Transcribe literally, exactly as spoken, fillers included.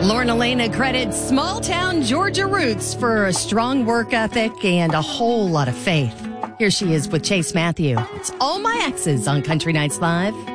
Lorna Lena credits small town Georgia roots for a strong work ethic and a whole lot of faith. Here she is with Chase Matthew. It's All My Exes on Country Nights Live.